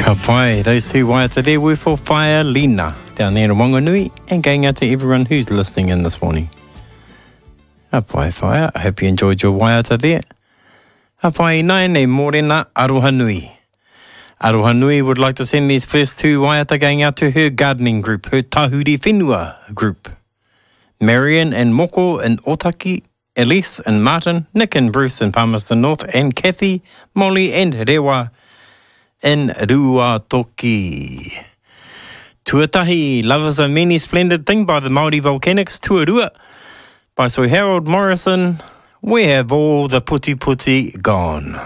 Ka pai, those two waiata there were for Whaia Lina down there in Wanganui, and going out to everyone who's listening in this morning. Ka pai whaia, I hope you enjoyed your waiata there. Ka pai nai nei morena Aroha Nui. Aroha Nui would like to send these first two waiata going out to her gardening group, her Tahuri Whenua group. Marion and Moko in Otaki, Elise and Martin, Nick and Bruce in Palmerston North, and Kathy, Molly and Rewa in Ruatoki. Tuatahi, Love is a Many Splendid Thing by the Māori Volcanics, Tuarua, by Sir Harold Morrison. We have all the puti puti gone.